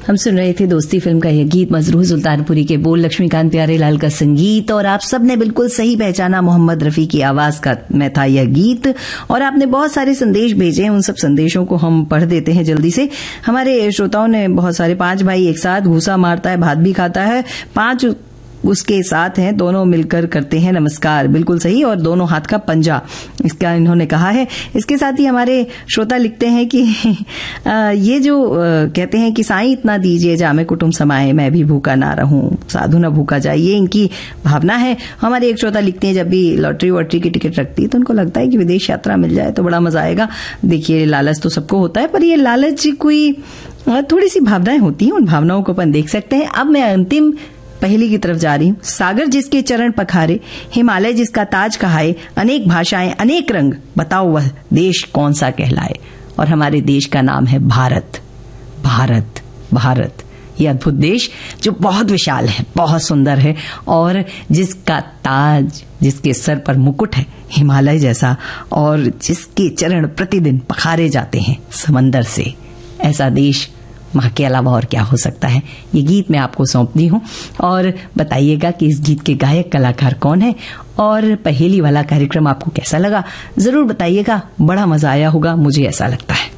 हम सुन रहे थे दोस्ती फिल्म का यह गीत, मजरूह सुल्तानपुरी के बोल, लक्ष्मीकांत प्यारेलाल का संगीत, और आप सबने बिल्कुल सही पहचाना, मोहम्मद रफी की आवाज का में था यह गीत। और आपने बहुत सारे संदेश भेजे हैं, उन सब संदेशों को हम पढ़ देते हैं जल्दी से। हमारे श्रोताओं ने बहुत सारे, 5 भाई एक साथ घूसा मारता है, भात भी खाता है, 5 उसके साथ हैं, दोनों मिलकर करते हैं नमस्कार, बिल्कुल सही, और दोनों हाथ का पंजा, इसका इन्होंने कहा है। इसके साथ ही हमारे श्रोता लिखते हैं कि ये जो कहते हैं कि साईं इतना दीजिए जामे कुटुंब समाए, मैं भी भूखा ना रहूं, साधु ना भूखा जाए, ये इनकी भावना है। हमारे एक श्रोता लिखते हैं जब भी लॉटरी वॉटरी की टिकट रखती है तो उनको लगता है कि विदेश यात्रा मिल जाए तो बड़ा मजा आएगा। देखिए, लालच तो सबको होता है, पर ये लालच कोई थोड़ी सी भावनाएं होती हैं, उन भावनाओं को अपन देख सकते हैं। अब मैं अंतिम पहली की तरफ जा रही हूं। सागर जिसके चरण पखारे, हिमालय जिसका ताज कहाए, अनेक भाषाएं अनेक रंग, बताओ वह देश कौन सा कहलाए। और हमारे देश का नाम है भारत। भारत, भारत, ये अद्भुत देश जो बहुत विशाल है, बहुत सुंदर है, और जिसका ताज, जिसके सर पर मुकुट है हिमालय जैसा, और जिसके चरण प्रतिदिन पखारे जाते हैं समंदर से, ऐसा देश मां के अलावा और क्या हो सकता है। ये गीत मैं आपको सौंपती हूं, और बताइएगा कि इस गीत के गायक कलाकार कौन है, और पहेली वाला कार्यक्रम आपको कैसा लगा, जरूर बताइएगा। बड़ा मजा आया होगा, मुझे ऐसा लगता है।